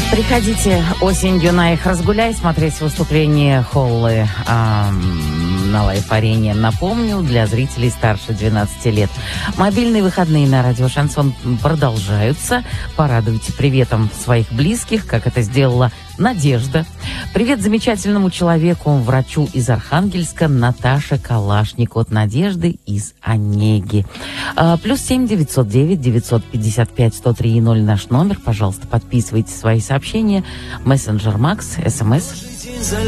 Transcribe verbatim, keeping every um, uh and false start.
Приходите осенью на их разгуляй, смотреть выступление Холлы а, на Лайф-арене. Напомню, для зрителей старше двенадцати лет. Мобильные выходные на радио Шансон продолжаются. Порадуйте приветом своих близких, как это сделала Надежда. Привет замечательному человеку, врачу из Архангельска Наташе Калашник от Надежды из Онеги. А, плюс семь девятьсот девять девятьсот пятьдесят пять сто три ноль наш номер. Пожалуйста, подписывайте свои сообщения. Мессенджер Макс, СМС.